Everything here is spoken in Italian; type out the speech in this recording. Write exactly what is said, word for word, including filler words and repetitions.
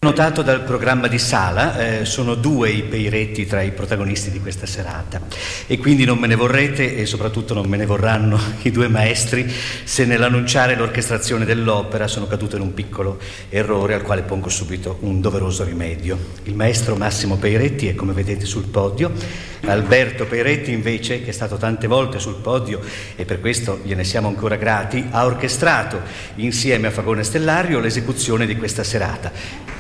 Notato dal programma di sala, eh, sono due i Peiretti tra i protagonisti di questa serata e quindi non me ne vorrete e soprattutto non me ne vorranno i due maestri se nell'annunciare l'orchestrazione dell'opera sono caduto in un piccolo errore al quale pongo subito un doveroso rimedio. Il maestro Massimo Peiretti è, come vedete, sul podio. Alberto Peiretti invece, che è stato tante volte sul podio e per questo gliene siamo ancora grati, ha orchestrato insieme a Fagone Stellario l'esecuzione di questa serata.